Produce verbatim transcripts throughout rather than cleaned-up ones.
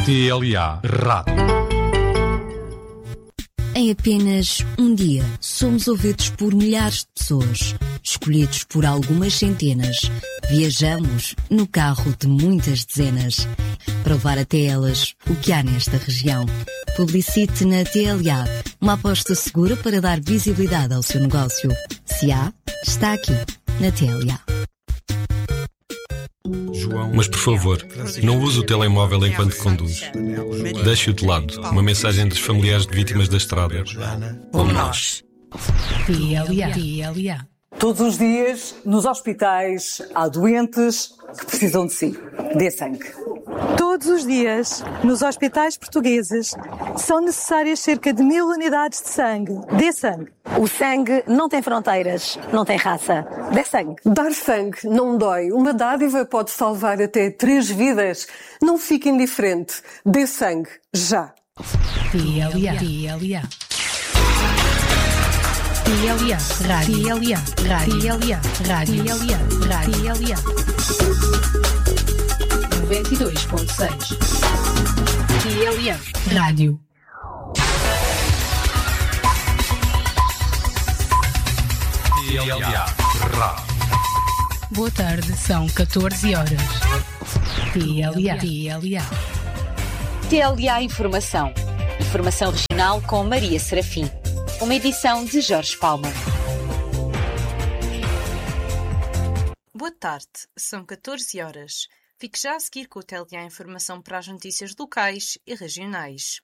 T L A Rádio. Em apenas um dia, somos ouvidos por milhares de pessoas, escolhidos por algumas centenas. Viajamos no carro de muitas dezenas, para levar até elas o que há nesta região. Publicite na T L A, uma aposta segura para dar visibilidade ao seu negócio. Se há, está aqui, na T L A. Mas, por favor, não use o telemóvel enquanto conduz. Deixe-o de lado. Uma mensagem dos familiares de vítimas da estrada. Como nós. T L A. T L A. Todos os dias, nos hospitais, há doentes que precisam de si. Dê sangue. Todos os dias, nos hospitais portugueses, são necessárias cerca de mil unidades de sangue. Dê sangue. O sangue não tem fronteiras, não tem raça. Dê sangue. Dar sangue não dói. Uma dádiva pode salvar até três vidas. Não fique indiferente. Dê sangue, já. T L A. T L A. T L A. Rádio. T L A. Rádio. T L A. Rádio. T L A. Rádio. T L A. noventa e dois ponto seis. T L A. Rádio. T L A Rádio. Boa tarde, são catorze horas. T L A. T L A. T L A Informação. Informação regional com Maria Serafim. Uma edição de Jorge Palma. Boa tarde, são catorze horas. Fique já a seguir com o T L A Informação para as notícias locais e regionais.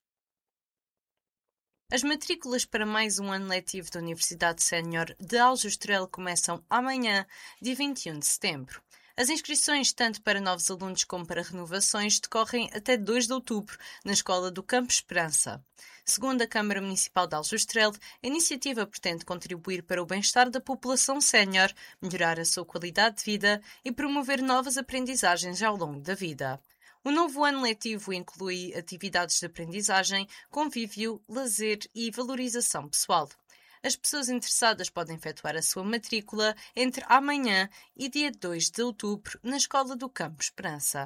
As matrículas para mais um ano letivo da Universidade Sénior de Aljustrel começam amanhã, dia vinte e um de setembro. As inscrições, tanto para novos alunos como para renovações, decorrem até dois de outubro, na Escola do Campo Esperança. Segundo a Câmara Municipal de Aljustrel, a iniciativa pretende contribuir para o bem-estar da população sénior, melhorar a sua qualidade de vida e promover novas aprendizagens ao longo da vida. O novo ano letivo inclui atividades de aprendizagem, convívio, lazer e valorização pessoal. As pessoas interessadas podem efetuar a sua matrícula entre amanhã e dia dois de outubro na Escola do Campo Esperança.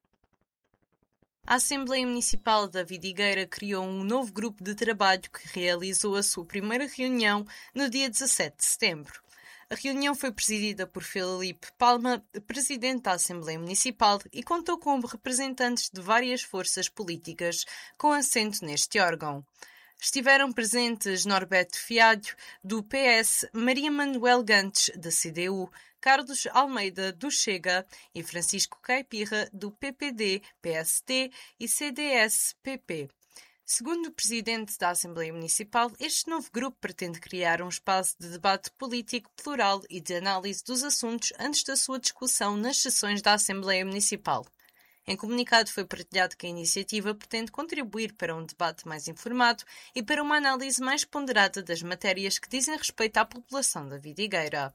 A Assembleia Municipal da Vidigueira criou um novo grupo de trabalho que realizou a sua primeira reunião no dia dezassete de setembro. A reunião foi presidida por Filipe Palma, presidente da Assembleia Municipal, e contou com representantes de várias forças políticas com assento neste órgão. Estiveram presentes Norberto Fialho, do P S, Maria Manuel Gantes, da C D U, Carlos Almeida, do Chega, e Francisco Caipirra, do P P D, P S T e C D S P P. Segundo o presidente da Assembleia Municipal, este novo grupo pretende criar um espaço de debate político plural e de análise dos assuntos antes da sua discussão nas sessões da Assembleia Municipal. Em comunicado foi partilhado que a iniciativa pretende contribuir para um debate mais informado e para uma análise mais ponderada das matérias que dizem respeito à população da Vidigueira.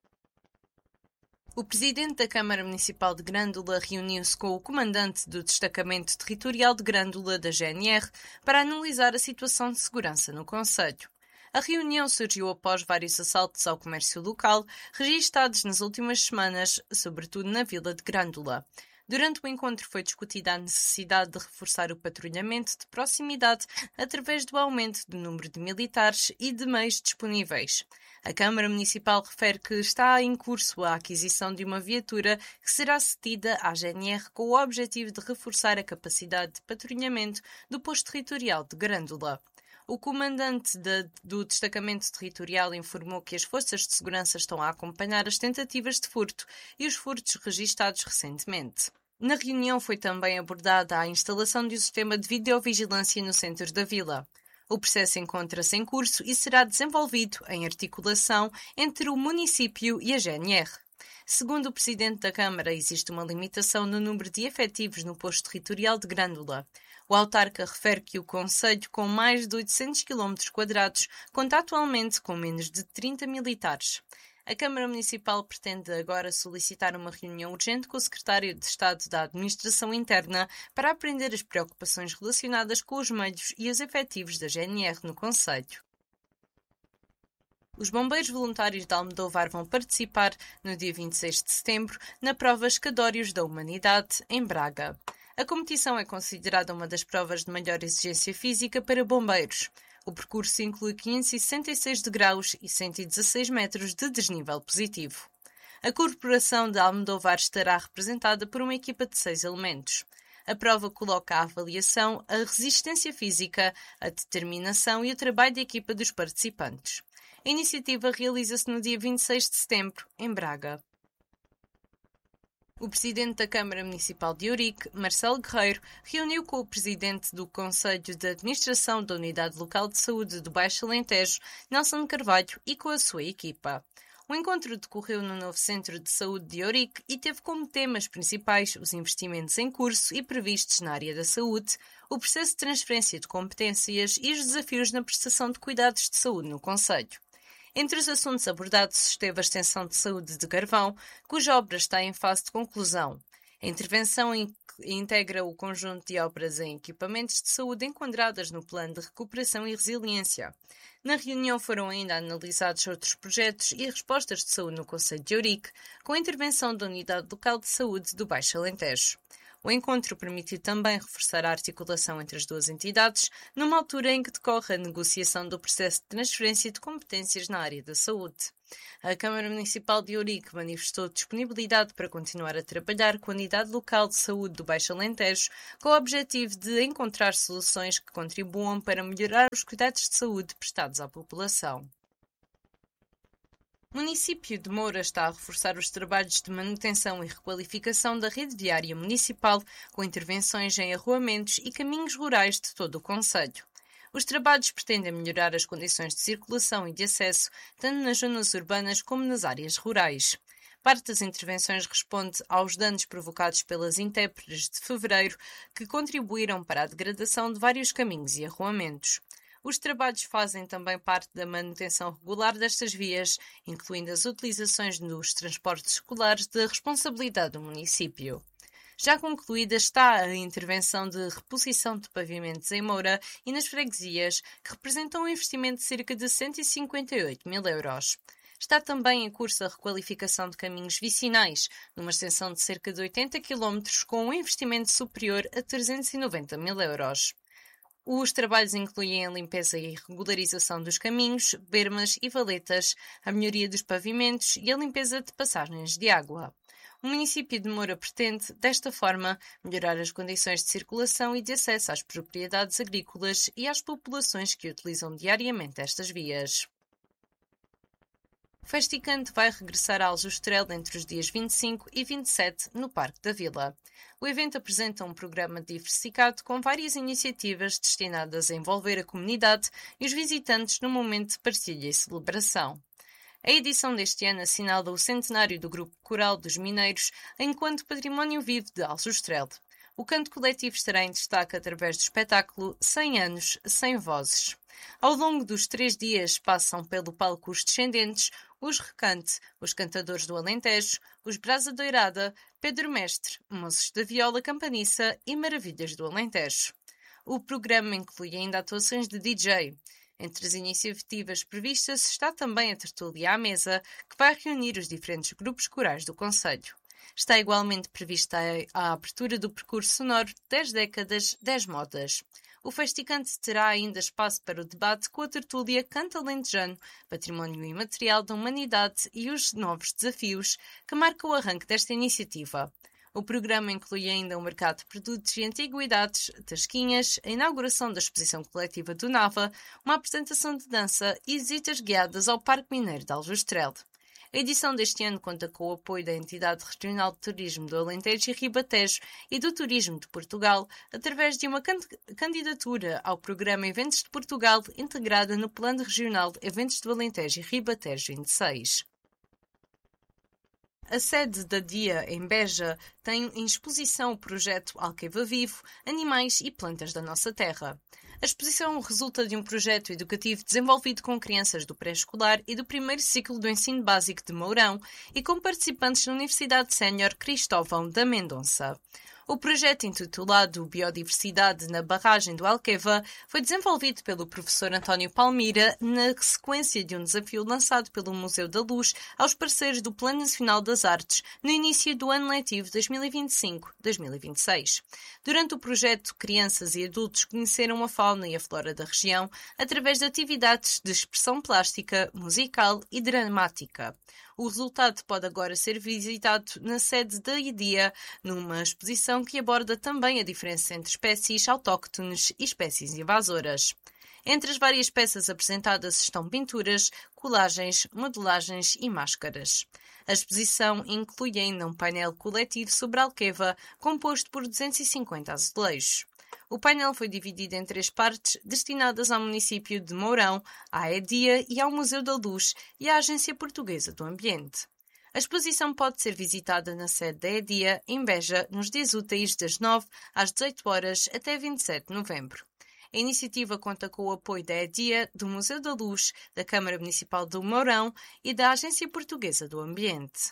O presidente da Câmara Municipal de Grândola reuniu-se com o comandante do Destacamento Territorial de Grândola da G N R para analisar a situação de segurança no concelho. A reunião surgiu após vários assaltos ao comércio local, registados nas últimas semanas, sobretudo na vila de Grândola. Durante o encontro foi discutida a necessidade de reforçar o patrulhamento de proximidade através do aumento do número de militares e de meios disponíveis. A Câmara Municipal refere que está em curso a aquisição de uma viatura que será cedida à G N R com o objetivo de reforçar a capacidade de patrulhamento do posto territorial de Grândola. O comandante de, do destacamento territorial informou que as forças de segurança estão a acompanhar as tentativas de furto e os furtos registados recentemente. Na reunião foi também abordada a instalação de um sistema de videovigilância no centro da vila. O processo encontra-se em curso e será desenvolvido em articulação entre o município e a G N R. Segundo o presidente da Câmara, existe uma limitação no número de efetivos no posto territorial de Grândola. O autarca refere que o concelho, com mais de oitocentos quilómetros quadrados, conta atualmente com menos de trinta militares. A Câmara Municipal pretende agora solicitar uma reunião urgente com o secretário de Estado da Administração Interna para aprender as preocupações relacionadas com os meios e os efetivos da G N R no concelho. Os bombeiros voluntários de Almodóvar vão participar, no dia vinte e seis de setembro, na prova Escadórios da Humanidade, em Braga. A competição é considerada uma das provas de maior exigência física para bombeiros. O percurso inclui quinhentos e sessenta e seis degraus e cento e dezasseis metros de desnível positivo. A Corporação de Almodóvar estará representada por uma equipa de seis elementos. A prova coloca à avaliação a resistência física, a determinação e o trabalho de equipa dos participantes. A iniciativa realiza-se no dia vinte e seis de setembro, em Braga. O presidente da Câmara Municipal de Ourique, Marcelo Guerreiro, reuniu com o presidente do Conselho de Administração da Unidade Local de Saúde do Baixo Alentejo, Nelson Carvalho, e com a sua equipa. O encontro decorreu no novo Centro de Saúde de Ourique e teve como temas principais os investimentos em curso e previstos na área da saúde, o processo de transferência de competências e os desafios na prestação de cuidados de saúde no concelho. Entre os assuntos abordados esteve a extensão de saúde de Carvão, cuja obra está em fase de conclusão. A intervenção integra o conjunto de obras em equipamentos de saúde enquadradas no Plano de Recuperação e Resiliência. Na reunião foram ainda analisados outros projetos e respostas de saúde no concelho de Ourique, com a intervenção da Unidade Local de Saúde do Baixo Alentejo. O encontro permitiu também reforçar a articulação entre as duas entidades, numa altura em que decorre a negociação do processo de transferência de competências na área da saúde. A Câmara Municipal de Ourique manifestou disponibilidade para continuar a trabalhar com a Unidade Local de Saúde do Baixo Alentejo, com o objetivo de encontrar soluções que contribuam para melhorar os cuidados de saúde prestados à população. O município de Moura está a reforçar os trabalhos de manutenção e requalificação da rede viária municipal, com intervenções em arruamentos e caminhos rurais de todo o concelho. Os trabalhos pretendem melhorar as condições de circulação e de acesso, tanto nas zonas urbanas como nas áreas rurais. Parte das intervenções responde aos danos provocados pelas intempéries de fevereiro, que contribuíram para a degradação de vários caminhos e arruamentos. Os trabalhos fazem também parte da manutenção regular destas vias, incluindo as utilizações nos transportes escolares de responsabilidade do município. Já concluída está a intervenção de reposição de pavimentos em Moura e nas freguesias, que representam um investimento de cerca de cento e cinquenta e oito mil euros. Está também em curso a requalificação de caminhos vicinais, numa extensão de cerca de oitenta quilómetros, com um investimento superior a trezentos e noventa mil euros. Os trabalhos incluem a limpeza e regularização dos caminhos, bermas e valetas, a melhoria dos pavimentos e a limpeza de passagens de água. O município de Moura pretende, desta forma, melhorar as condições de circulação e de acesso às propriedades agrícolas e às populações que utilizam diariamente estas vias. O Festicante vai regressar a Aljustrel entre os dias vinte e cinco e vinte e sete no Parque da Vila. O evento apresenta um programa diversificado com várias iniciativas destinadas a envolver a comunidade e os visitantes no momento de partilha e celebração. A edição deste ano assinala o centenário do Grupo Coral dos Mineiros enquanto património vivo de Aljustrel. O canto coletivo estará em destaque através do espetáculo cem anos, cem vozes. Ao longo dos três dias passam pelo palco os descendentes, os Recante, os Cantadores do Alentejo, os Brasa Doirada, Pedro Mestre, Moços da Viola Campaniça e Maravilhas do Alentejo. O programa inclui ainda atuações de D J. Entre as iniciativas previstas está também a tertúlia à mesa, que vai reunir os diferentes grupos corais do concelho. Está igualmente prevista a abertura do percurso sonoro dez décadas, dez modas. O Festicante terá ainda espaço para o debate com a tertúlia Canto Alentejano, Património Imaterial da Humanidade e os novos desafios, que marca o arranque desta iniciativa. O programa inclui ainda o mercado de produtos e antiguidades, tasquinhas, a inauguração da exposição coletiva do Nava, uma apresentação de dança e visitas guiadas ao Parque Mineiro de Aljustrel. A edição deste ano conta com o apoio da Entidade Regional de Turismo do Alentejo e Ribatejo e do Turismo de Portugal, através de uma candidatura ao programa Eventos de Portugal, integrada no Plano Regional Eventos do Alentejo e Ribatejo vinte e seis. A sede da DIA, em Beja, tem em exposição o projeto Alqueva Vivo, Animais e Plantas da Nossa Terra. A exposição resulta de um projeto educativo desenvolvido com crianças do pré-escolar e do primeiro ciclo do ensino básico de Mourão e com participantes da Universidade Sénior Cristóvão da Mendonça. O projeto, intitulado Biodiversidade na Barragem do Alqueva, foi desenvolvido pelo professor António Palmira na sequência de um desafio lançado pelo Museu da Luz aos parceiros do Plano Nacional das Artes no início do ano letivo dois mil e vinte e cinco a dois mil e vinte e seis. Durante o projeto, crianças e adultos conheceram a fauna e a flora da região através de atividades de expressão plástica, musical e dramática. O resultado pode agora ser visitado na sede da I D I A, numa exposição que aborda também a diferença entre espécies autóctones e espécies invasoras. Entre as várias peças apresentadas estão pinturas, colagens, modelagens e máscaras. A exposição inclui ainda um painel coletivo sobre a Alqueva, composto por duzentos e cinquenta azulejos. O painel foi dividido em três partes, destinadas ao município de Mourão, à E D I A e ao Museu da Luz e à Agência Portuguesa do Ambiente. A exposição pode ser visitada na sede da E D I A, em Beja, nos dias úteis das nove às dezoito horas até vinte e sete de novembro. A iniciativa conta com o apoio da E D I A, do Museu da Luz, da Câmara Municipal do Mourão e da Agência Portuguesa do Ambiente.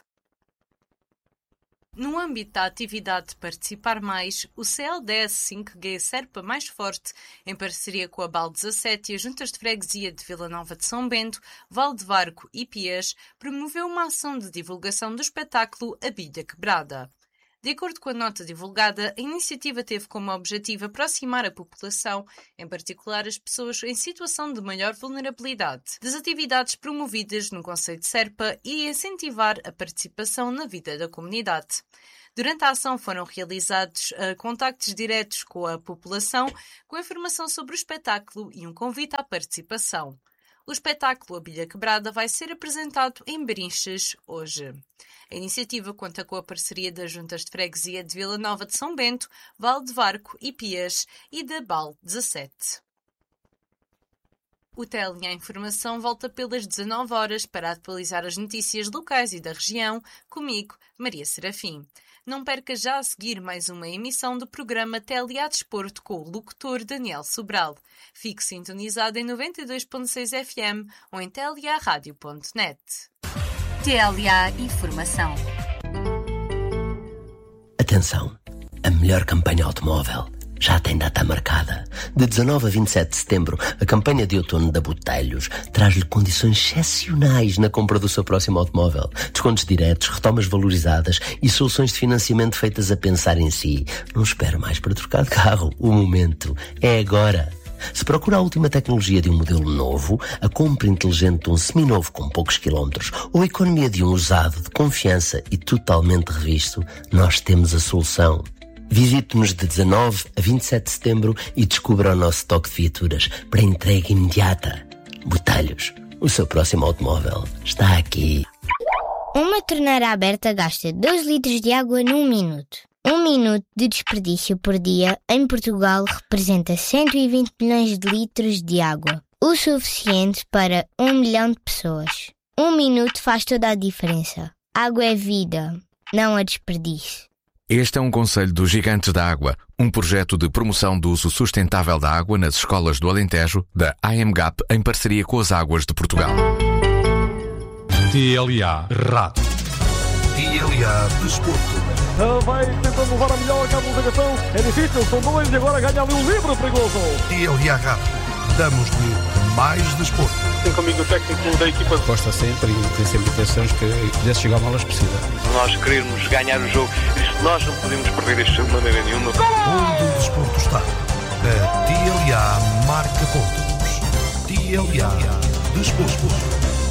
No âmbito da atividade Participar Mais, o C L D S cinco G Serpa Mais Forte, em parceria com a B A L dezassete e as Juntas de Freguesia de Vila Nova de São Bento, Val de Varco e Pias, promoveu uma ação de divulgação do espetáculo A Bilha Quebrada. De acordo com a nota divulgada, a iniciativa teve como objetivo aproximar a população, em particular as pessoas em situação de maior vulnerabilidade, das atividades promovidas no concelho de Serpa e incentivar a participação na vida da comunidade. Durante a ação foram realizados uh, contactos diretos com a população, com informação sobre o espetáculo e um convite à participação. O espetáculo A Bilha Quebrada vai ser apresentado em Berinches hoje. A iniciativa conta com a parceria das Juntas de Freguesia de Vila Nova de São Bento, Val de Varco e Pias e da B A L dezassete. O T L A Informação volta pelas dezanove horas para atualizar as notícias locais e da região, comigo, Maria Serafim. Não perca já a seguir mais uma emissão do programa T L A Desporto com o locutor Daniel Sobral. Fique sintonizado em noventa e dois ponto seis F M ou em T L A rádio ponto net. T L A Informação. Atenção! A melhor campanha automóvel já tem data marcada. De dezanove a vinte e sete de setembro, a campanha de outono da Botelhos traz-lhe condições excepcionais na compra do seu próximo automóvel. Descontos diretos, retomas valorizadas e soluções de financiamento feitas a pensar em si. Não espere mais para trocar de carro. O momento é agora. Se procura a última tecnologia de um modelo novo, a compra inteligente de um seminovo com poucos quilómetros ou a economia de um usado de confiança e totalmente revisto, nós temos a solução. Visite-nos de dezanove a vinte e sete de setembro e descubra o nosso estoque de viaturas para entrega imediata. Botelhos, o seu próximo automóvel está aqui. Uma torneira aberta gasta dois litros de água num minuto. Um minuto de desperdício por dia em Portugal representa cento e vinte milhões de litros de água. O suficiente para um milhão de pessoas. Um minuto faz toda a diferença. Água é vida, não a desperdício. Este é um conselho dos Gigantes da Água, um projeto de promoção do uso sustentável da água nas escolas do Alentejo, da A M G A P, em parceria com as Águas de Portugal. T L A Rádio. T L A Desporto. Vai tentando levar a melhor cá da ligação. É difícil, são dois e agora ganha ali um livro perigoso. T L A Rádio. Damos-lhe mais desporto. Tem comigo o técnico da equipa. Gosta sempre e tem sempre intenções que pudesse chegar mal às possível. Nós queremos ganhar o jogo. Nós não podemos perder este jogo de maneira nenhuma. Onde o desporto está, a T L A marca pontos. T L A Desporto.